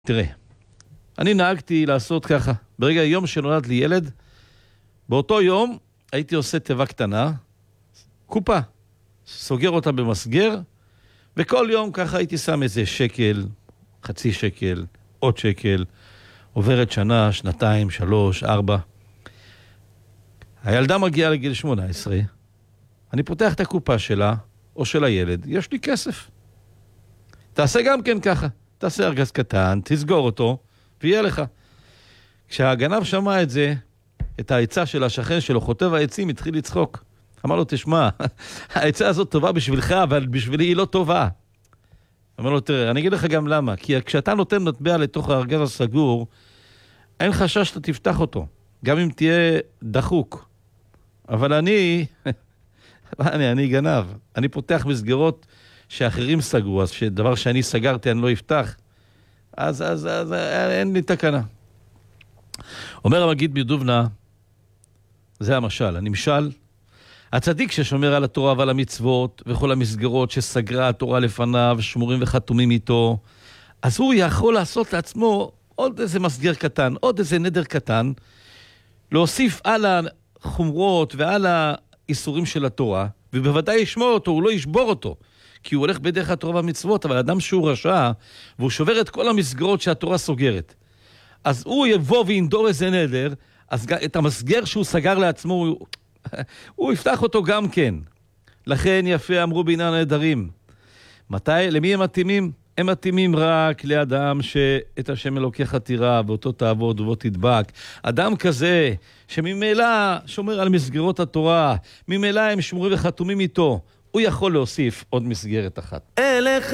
תראה, אני נהגתי לעשות ככה. ברגע היום שנולד לי ילד, באותו יום הייתי עושה תיבה קטנה, קופה, סוגר אותה במסגר, וכל יום ככה הייתי שם איזה שקל, חצי שקל, עוד שקל, עוברת שנה, שנתיים, 3, 4. הילדה מגיעה לגיל 18, אני פותח את הקופה שלה, או של הילד, יש לי כסף. תעשה גם כן ככה, תעשה ארגז קטן, תסגור אותו, ויהיה לך. כשהגנב שמע את זה, את העצה של השכן שלו, חוטב העצים, התחיל לצחוק. אמר לו, תשמע, העצה הזאת טובה בשבילך, אבל בשבילי היא לא טובה. אמר לו, תראה, אני אגיד לך גם למה. כי כשאתה נותן מטבע לתוך הארגז הסגור, אין חשש שאתה תפתח אותו, גם אם תהיה דחוק. אבל אני גנב. אני פותח מסגרות שאחרים סגרו, אז שדבר שאני סגרתי אני לא אפתח. אז אין לי תקנה. אומר המגיד מדובנה, זה המשל, הנמשל, הצדיק ששומר על התורה ועל המצוות וכל המסגרות שסגרה התורה לפניו, שמורים וחתומים איתו, אז הוא יכול לעשות לעצמו עוד איזה מסגר קטן, עוד איזה נדר קטן, להוסיף על החומרות ועל האיסורים של התורה, ובוודאי ישמור אותו, הוא לא ישבור אותו, כי הוא הולך בדרך התורה והמצוות. אבל אדם שהוא רשע, והוא שובר את כל המסגרות שהתורה סוגרת, אז הוא יבוא וינדור איזה נדר, אז את המסגר שהוא סגר לעצמו, הוא יפתח אותו גם כן. לכן יפה אמרו בעניין הנדרים. למי הם מתאימים? הם מתאימים רק לאדם שאת השם אלוקיך תירא, ואותו תעבוד ובו תדבק. אדם כזה שממילא שומר על מסגרות התורה, ממילא הם שמורים וחתומים איתו, הוא יכול להוסיף עוד מסגרת אחת.